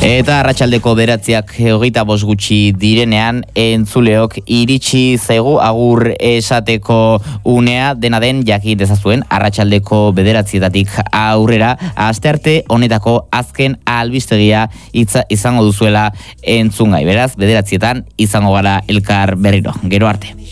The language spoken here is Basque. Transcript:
Eta arratsaldeko 9:25 gutxi direnean entzuleok iritsi zaigu agur esateko unea, dena den jakin dezazuen arratsaldeko 9:00 aurrera astearte honetako azken albistegia izango duzuela entzungai. Beraz 9:00 izango gara elkar berriro. Gero arte.